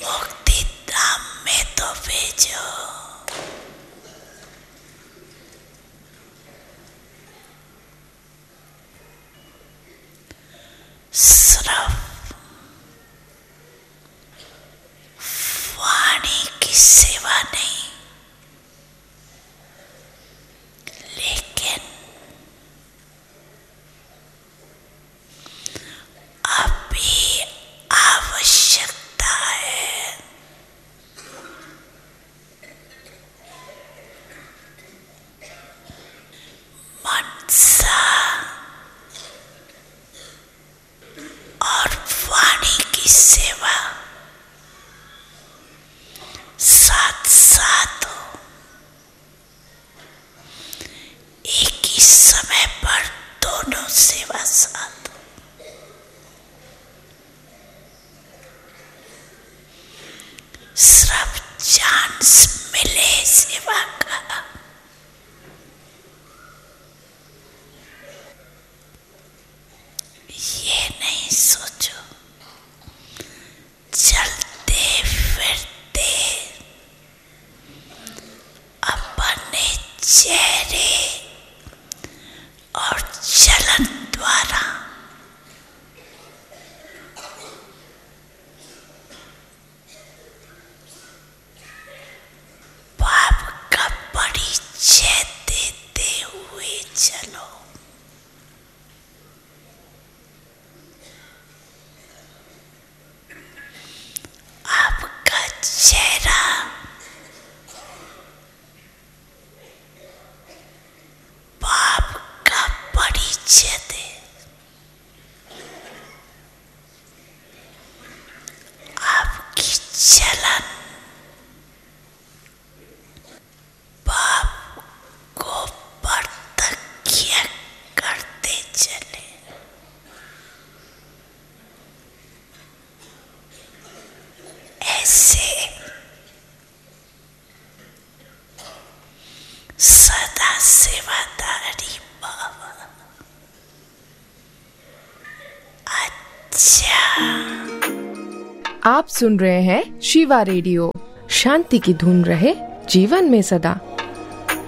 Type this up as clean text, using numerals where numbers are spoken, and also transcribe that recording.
मुक्ति धाम में तो भेजो। सिर्फ वाणी की सेवा नहीं, लेकिन अभी आवश्यकता है मनसा और वाणी की सेवा साथ साथ हो। एक ही समय पर दोनों सेवा साथ हो। सिर्फ चांस मिले सेवा का, ये नहीं सोचो। चलते फिरते अपने चेहरे और चलन द्वारा पाप का परिचय देते हुए चलो। आपका चेहरा पाप का परिचय दे। आपकी चलन पाप को प्रत्यक्ष करते चले। ऐसे सदा सेवादारी बाबा। अच्छा, आप सुन रहे हैं शिवा रेडियो। शांति की धुन रहे जीवन में सदा।